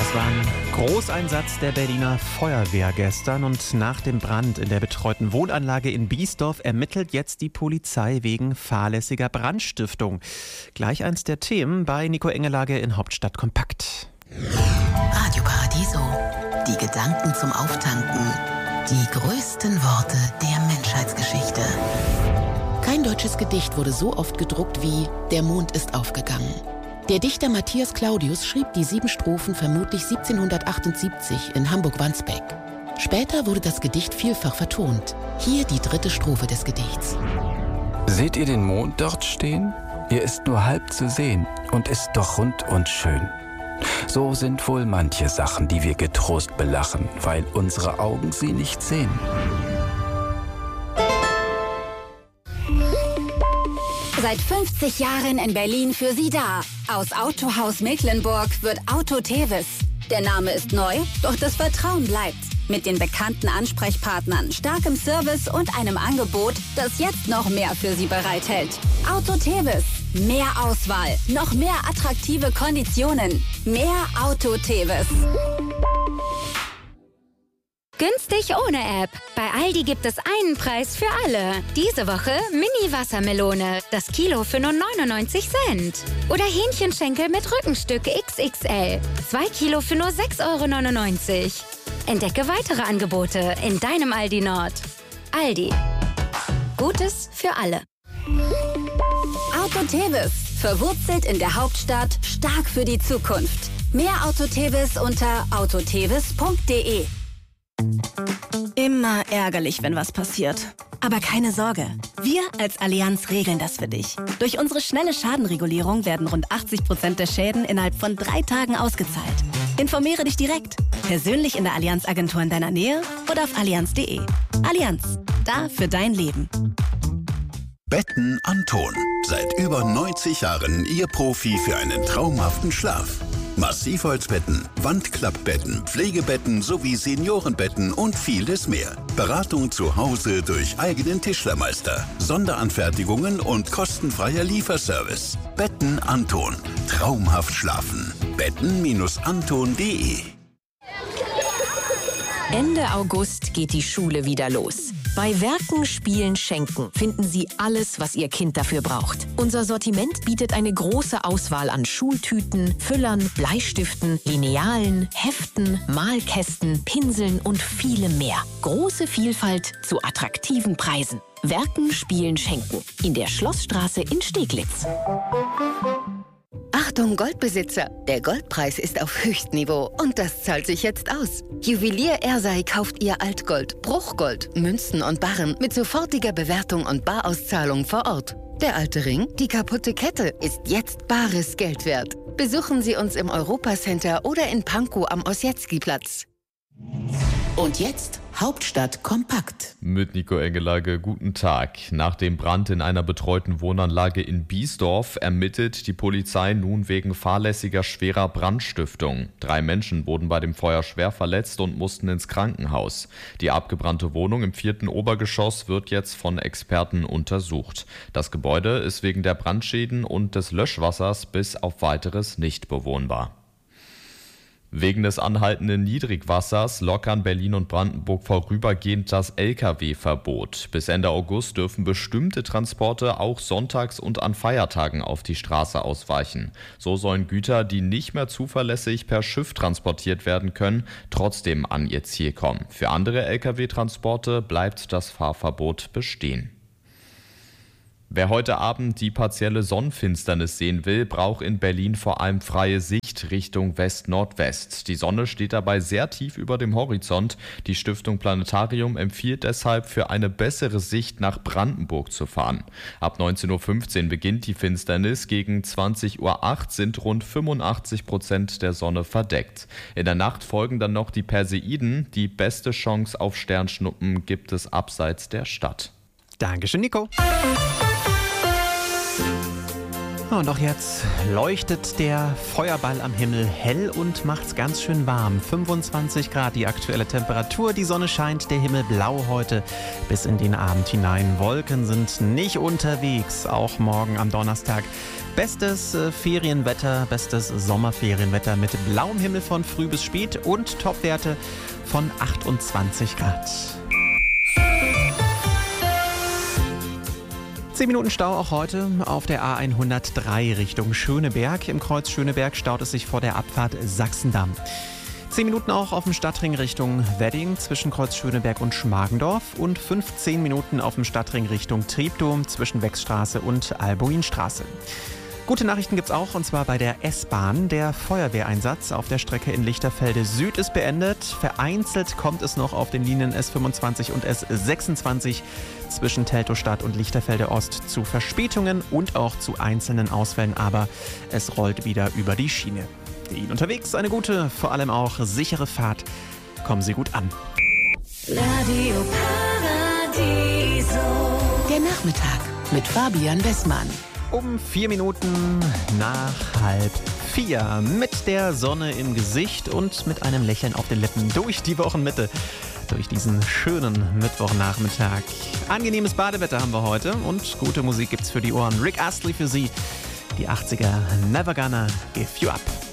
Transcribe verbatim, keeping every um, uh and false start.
Das war ein Großeinsatz der Berliner Feuerwehr gestern und nach dem Brand in der betreuten Wohnanlage in Biesdorf ermittelt jetzt die Polizei wegen fahrlässiger Brandstiftung. Gleich eins der Themen bei Nico Engelage in Hauptstadt Kompakt. Radio Paradiso, die Gedanken zum Auftanken, die größten Worte der Menschheitsgeschichte. Kein deutsches Gedicht wurde so oft gedruckt wie Der Mond ist aufgegangen. Der Dichter Matthias Claudius schrieb die sieben Strophen vermutlich siebzehnhundertachtundsiebzig in Hamburg-Wandsbek. Später wurde das Gedicht vielfach vertont. Hier die dritte Strophe des Gedichts. Seht ihr den Mond dort stehen? Er ist nur halb zu sehen und ist doch rund und schön. So sind wohl manche Sachen, die wir getrost belachen, weil unsere Augen sie nicht sehen. Seit fünfzig Jahren in Berlin für Sie da. Aus Autohaus Mecklenburg wird Auto Tevis. Der Name ist neu, doch das Vertrauen bleibt. Mit den bekannten Ansprechpartnern, starkem Service und einem Angebot, das jetzt noch mehr für Sie bereithält. Auto Tevis. Mehr Auswahl, noch mehr attraktive Konditionen. Mehr Auto Tevis. Günstig ohne App. Bei Aldi gibt es einen Preis für alle. Diese Woche Mini-Wassermelone. Das Kilo für nur neunundneunzig Cent. Oder Hähnchenschenkel mit Rückenstück X X L. Zwei Kilo für nur sechs Euro neunundneunzig. Entdecke weitere Angebote in deinem Aldi Nord. Aldi. Gutes für alle. Auto Tevis. Verwurzelt in der Hauptstadt, stark für die Zukunft. Mehr Auto Tevis unter autotevis punkt de. Immer ärgerlich, wenn was passiert. Aber keine Sorge, wir als Allianz regeln das für dich. Durch unsere schnelle Schadenregulierung werden rund achtzig Prozent der Schäden innerhalb von drei Tagen ausgezahlt. Informiere dich direkt, persönlich in der Allianz-Agentur in deiner Nähe oder auf allianz punkt de. Allianz, da für dein Leben. Betten Anton. Seit über neunzig Jahren Ihr Profi für einen traumhaften Schlaf. Massivholzbetten, Wandklappbetten, Pflegebetten sowie Seniorenbetten und vieles mehr. Beratung zu Hause durch eigenen Tischlermeister, Sonderanfertigungen und kostenfreier Lieferservice. Betten Anton. Traumhaft schlafen. betten Anton punkt de. Ende August geht die Schule wieder los. Bei Werken, Spielen, Schenken finden Sie alles, was Ihr Kind dafür braucht. Unser Sortiment bietet eine große Auswahl an Schultüten, Füllern, Bleistiften, Linealen, Heften, Malkästen, Pinseln und vielem mehr. Große Vielfalt zu attraktiven Preisen. Werken, Spielen, Schenken. In der Schlossstraße in Steglitz. Achtung Goldbesitzer, der Goldpreis ist auf Höchstniveau und das zahlt sich jetzt aus. Juwelier Ersei kauft Ihr Altgold, Bruchgold, Münzen und Barren mit sofortiger Bewertung und Barauszahlung vor Ort. Der alte Ring, die kaputte Kette ist jetzt bares Geld wert. Besuchen Sie uns im Europacenter oder in Pankow am Ossietzky-Platz. Und jetzt Hauptstadt kompakt. Mit Nico Engelage, guten Tag. Nach dem Brand in einer betreuten Wohnanlage in Biesdorf ermittelt die Polizei nun wegen fahrlässiger schwerer Brandstiftung. Drei Menschen wurden bei dem Feuer schwer verletzt und mussten ins Krankenhaus. Die abgebrannte Wohnung im vierten Obergeschoss wird jetzt von Experten untersucht. Das Gebäude ist wegen der Brandschäden und des Löschwassers bis auf Weiteres nicht bewohnbar. Wegen des anhaltenden Niedrigwassers lockern Berlin und Brandenburg vorübergehend das L K W-Verbot. Bis Ende August dürfen bestimmte Transporte auch sonntags und an Feiertagen auf die Straße ausweichen. So sollen Güter, die nicht mehr zuverlässig per Schiff transportiert werden können, trotzdem an ihr Ziel kommen. Für andere L K W-Transporte bleibt das Fahrverbot bestehen. Wer heute Abend die partielle Sonnenfinsternis sehen will, braucht in Berlin vor allem freie Sicht Richtung West-Nordwest. Die Sonne steht dabei sehr tief über dem Horizont. Die Stiftung Planetarium empfiehlt deshalb, für eine bessere Sicht nach Brandenburg zu fahren. Ab neunzehn Uhr fünfzehn beginnt die Finsternis. Gegen zwanzig Uhr acht sind rund fünfundachtzig Prozent der Sonne verdeckt. In der Nacht folgen dann noch die Perseiden. Die beste Chance auf Sternschnuppen gibt es abseits der Stadt. Dankeschön, Nico. Und auch jetzt leuchtet der Feuerball am Himmel hell und macht's ganz schön warm. fünfundzwanzig Grad die aktuelle Temperatur, die Sonne scheint, der Himmel blau heute bis in den Abend hinein. Wolken sind nicht unterwegs, auch morgen am Donnerstag. Bestes äh, Ferienwetter, bestes Sommerferienwetter mit blauem Himmel von früh bis spät und Topwerte von achtundzwanzig Grad. zehn Minuten Stau auch heute auf der A hundertdrei Richtung Schöneberg. Im Kreuz Schöneberg staut es sich vor der Abfahrt Sachsendamm. zehn Minuten auch auf dem Stadtring Richtung Wedding zwischen Kreuz Schöneberg und Schmargendorf und fünfzehn Minuten auf dem Stadtring Richtung Treptow zwischen Wechstraße und Albuinstraße. Gute Nachrichten gibt's auch, und zwar bei der S-Bahn. Der Feuerwehreinsatz auf der Strecke in Lichterfelde Süd ist beendet. Vereinzelt kommt es noch auf den Linien S fünfundzwanzig und S sechsundzwanzig zwischen Teltow-Stadt und Lichterfelde Ost zu Verspätungen und auch zu einzelnen Ausfällen, aber es rollt wieder über die Schiene. Ihnen unterwegs eine gute, vor allem auch sichere Fahrt. Kommen Sie gut an. Radio Paradiso. Der Nachmittag mit Fabian Westmann. Um vier Minuten nach halb vier. Mit der Sonne im Gesicht und mit einem Lächeln auf den Lippen durch die Wochenmitte. Durch diesen schönen Mittwochnachmittag. Angenehmes Badewetter haben wir heute und gute Musik gibt's für die Ohren. Rick Astley für Sie. Die achtziger Never Gonna Give You Up.